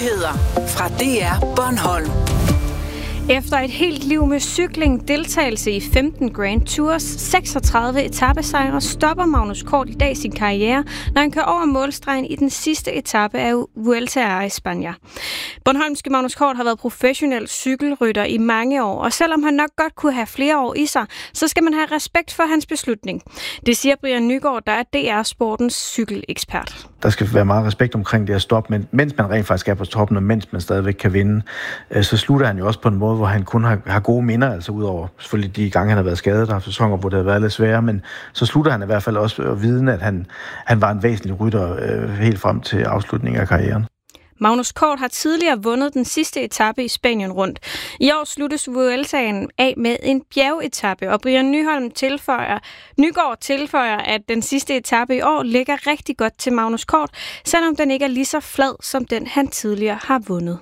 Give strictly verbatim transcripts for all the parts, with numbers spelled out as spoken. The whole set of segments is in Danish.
Nyheder fra D R Bornholm. Efter et helt liv med cykling, deltagelse i femten Grand Tours, seksogtredive etapesejre, stopper Magnus Cort i dag sin karriere, når han kører over målstregen i den sidste etape af Vuelta a España. Bornholmske Magnus Cort har været professionel cykelrytter i mange år, og selvom han nok godt kunne have flere år i sig, så skal man have respekt for hans beslutning. Det siger Brian Nygaard, der er D R-sportens cykelekspert. Der skal være meget respekt omkring det at stoppe, men mens man rent faktisk er på toppen, og mens man stadigvæk kan vinde, så slutter han jo også på en måde, hvor han kun har, har gode minder, altså udover selvfølgelig de gange, han har været skadet, der har sæsoner, hvor det har været lidt sværere, men så slutter han i hvert fald også at vide, at han, han var en væsentlig rytter øh, helt frem til afslutningen af karrieren. Magnus Cort har tidligere vundet den sidste etape i Spanien rundt. I år sluttes Vueltaen af med en bjergetape, og Brian Nyholm tilføjer, Nygaard tilføjer, at den sidste etape i år ligger rigtig godt til Magnus Cort, selvom den ikke er lige så flad som den, han tidligere har vundet.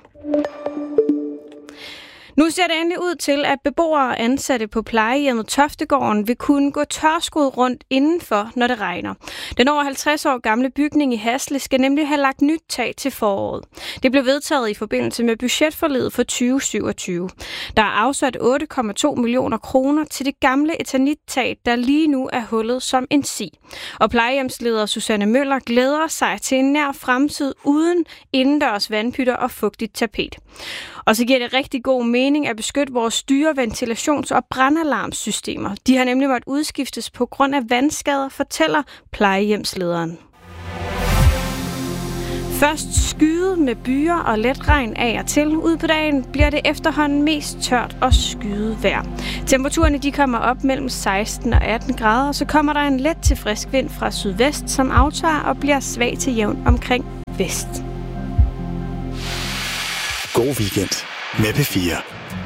Nu ser det endelig ud til, at beboere og ansatte på plejehjemmet Toftegården vil kunne gå tørskoet rundt indenfor, når det regner. Den over halvtreds år gamle bygning i Hasle skal nemlig have lagt nyt tag til foråret. Det blev vedtaget i forbindelse med budgetforliget for tyve syvogtyve. Der er afsat otte komma to millioner kroner til det gamle eternit-tag, der lige nu er hullet som en si. Og plejehjemsleder Susanne Møller glæder sig til en nær fremtid uden indendørs vandpytter og fugtigt tapet. Og så giver det rigtig god mening at beskytte vores dyre ventilations- og brandalarmsystemer. De har nemlig måttet udskiftes på grund af vandskader, fortæller plejehjemslederen. Først skyde med byer og let regn af og til. Ude på dagen bliver det efterhånden mest tørt og skyde vejr. Temperaturerne de kommer op mellem seksten og atten grader, og så kommer der en let til frisk vind fra sydvest, som aftager og bliver svag til jævn omkring vest. God weekend med P fire.